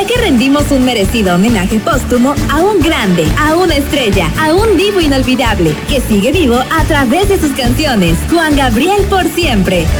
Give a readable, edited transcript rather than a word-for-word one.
ya que rendimos un merecido homenaje póstumo a un grande, a una estrella, a un divo inolvidable, que sigue vivo a través de sus canciones. Juan Gabriel por siempre.